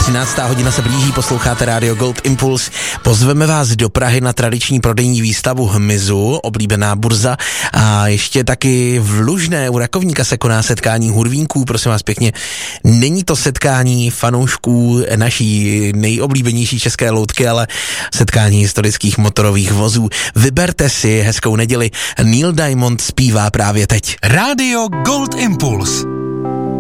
13. hodina se blíží, posloucháte Radio Gold Impuls. Pozveme vás do Prahy na tradiční prodejní výstavu hmyzu, oblíbená burza, a ještě taky v Lužné u Rakovníka se koná setkání hudvínků, prosím vás pěkně. Není to setkání fanoušků naší nejoblíbenější české loutky, ale setkání historických motorových vozů. Vyberte si hezkou neděli. Neil Diamond zpívá právě teď. Radio Gold Impuls.